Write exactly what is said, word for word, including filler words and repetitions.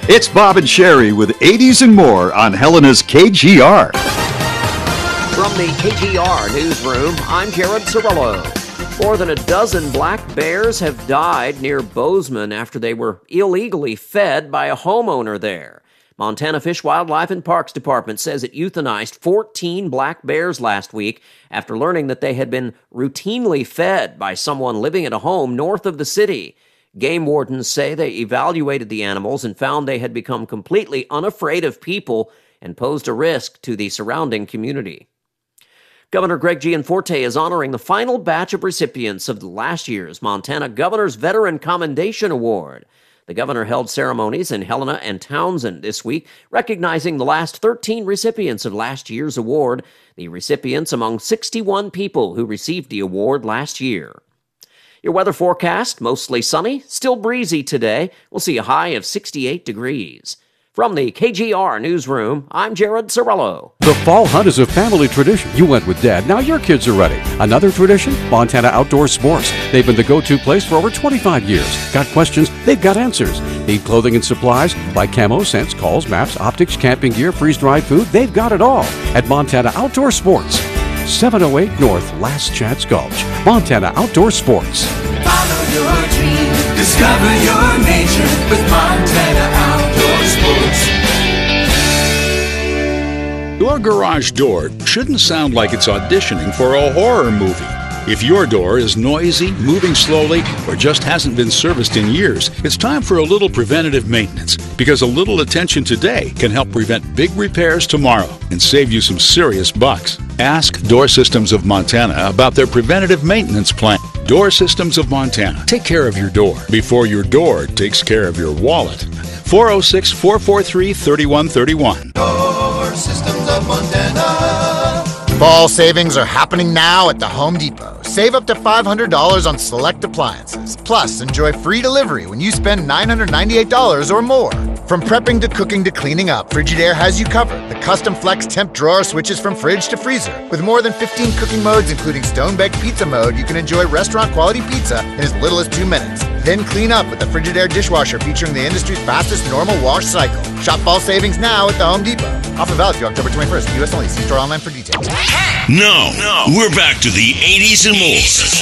It's Bob and Sherry with eighties and more on Helena's K G R. From the K G R newsroom, I'm Jared Cirillo. More than a dozen black bears have died near Bozeman after they were illegally fed by a homeowner there. Montana Fish, Wildlife, and Parks Department says it euthanized fourteen black bears last week after learning that they had been routinely fed by someone living at a home north of the city. Game wardens say they evaluated the animals and found they had become completely unafraid of people and posed a risk to the surrounding community. Governor Greg Gianforte is honoring the final batch of recipients of last year's Montana Governor's Veteran Commendation Award. The governor held ceremonies in Helena and Townsend this week, recognizing the last thirteen recipients of last year's award, the recipients among sixty-one people who received the award last year. Your weather forecast, mostly sunny, still breezy today. We'll see a high of sixty-eight degrees. From the K G R newsroom, I'm Jared Cirillo. The fall hunt is a family tradition. You went with Dad. Now your kids are ready. Another tradition? Montana Outdoor Sports. They've been the go-to place for over twenty-five years. Got questions? They've got answers. Need clothing and supplies? Like camo, scents, calls, maps, optics, camping gear, freeze-dried food? They've got it all at Montana Outdoor Sports. seven oh eight North Last Chance Gulch. Montana Outdoor Sports. Follow your dream. Discover your nature with Montana Outdoor Sports. Your garage door shouldn't sound like it's auditioning for a horror movie. If your door is noisy, moving slowly, or just hasn't been serviced in years, it's time for a little preventative maintenance, because a little attention today can help prevent big repairs tomorrow and save you some serious bucks. Ask Door Systems of Montana about their preventative maintenance plan. Door Systems of Montana. Take care of your door before your door takes care of your wallet. four oh six, four four three, three one three one. Door Systems of Montana. Fall savings are happening now at the Home Depot. Save up to five hundred dollars on select appliances. Plus, enjoy free delivery when you spend nine hundred ninety-eight dollars or more. From prepping to cooking to cleaning up, Frigidaire has you covered. The custom flex temp drawer switches from fridge to freezer. With more than fifteen cooking modes, including stone-baked pizza mode, you can enjoy restaurant-quality pizza in as little as two minutes. Then clean up with the Frigidaire dishwasher featuring the industry's fastest normal wash cycle. Shop fall savings now at the Home Depot. Offer valid through October twenty-first. U S only. See store online for details. No, no, we're back to the eighties and more.